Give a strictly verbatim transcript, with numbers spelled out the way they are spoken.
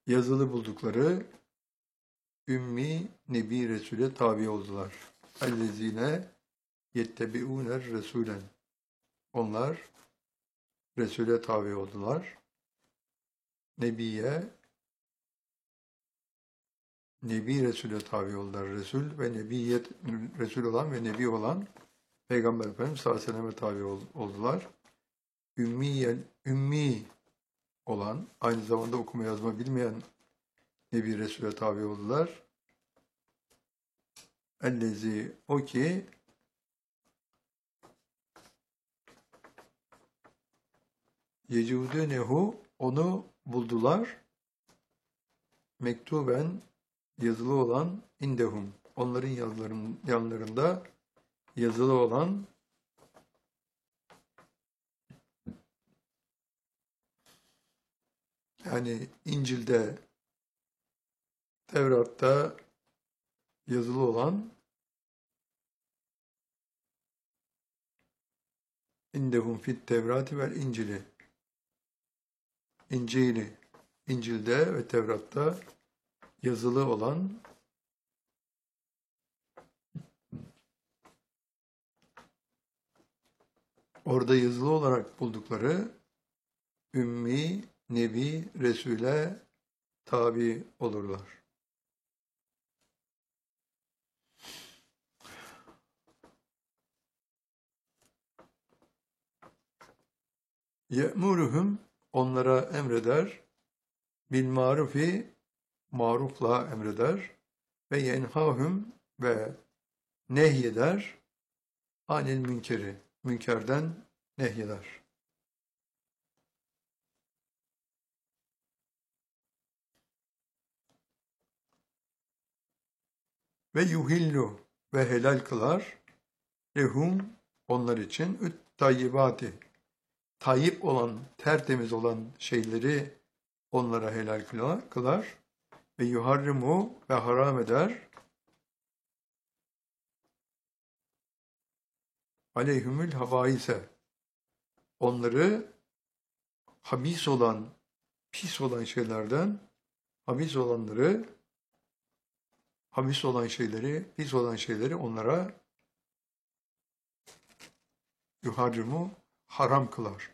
yazılı buldukları Ümmi Nebi Resul'e tabi oldular. Ellezine yettebi'ûner Resulen. Onlar Resul'e tabi oldular. Nebiye, Nebi Resul'e tabi oldular. Resul ve Nebiyet, Resul olan ve Nebi olan Peygamber Efendimiz sallallahu aleyhi ve sellem'e tabi oldular. Ümmiye, ümmi olan, aynı zamanda okuma yazma bilmeyen Nebi Resul'e tabi oldular. Ellezi, o ki yecudünehu, onu buldular. Mektuben, yazılı olan indehum, onların yazıların yanlarında yazılı olan yani İncil'de, Tevrat'ta yazılı olan indehum fit Tevrati vel İncil'i, İncil'i, İncil'de ve Tevrat'ta yazılı olan orada yazılı olarak buldukları Ümmi, Nebi, Resul'e tabi olurlar. Ye'muruhum, onlara emreder, bil marufi, marufla emreder ve yenhahum ve nehyeder, anil münkeri, münkerden nehyeder. Ve yuhillu, ve helal kılar, lehum, onlar için üt tayyibati, tayyip olan, tertemiz olan şeyleri onlara helal kılar ve yuharrimu, ve haram eder, aleyhümül havaise, onları habis olan, pis olan şeylerden, habis olanları, habis olan şeyleri, pis olan şeyleri onlara yuharrimu, haram kılar.